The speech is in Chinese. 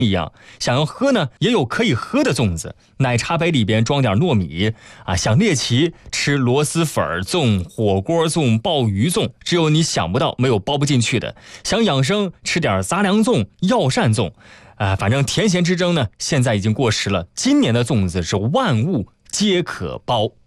一样，想要喝呢，也有可以喝的粽子。奶茶杯里边装点糯米啊，想猎奇吃螺蛳粉粽、火锅粽、鲍鱼粽，只有你想不到，没有包不进去的。想养生吃点杂粮粽、药膳粽，反正甜咸之争呢，现在已经过时了。今年的粽子是万物皆可包。